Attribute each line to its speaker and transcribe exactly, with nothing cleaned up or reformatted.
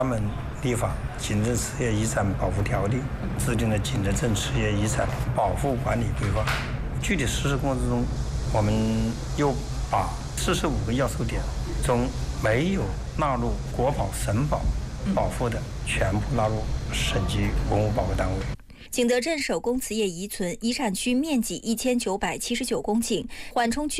Speaker 1: 他们立法《警政事业遗产保护条例》，制定了《景德镇事业遗产保护管理规划》。具体实施过程中，我们又把四十五个要素点中没有纳入国保、省保保护的，全部纳入省级文物保护单位。
Speaker 2: 景德镇手工瓷业遗存遗产区面积一千九百七十九公顷，缓冲区。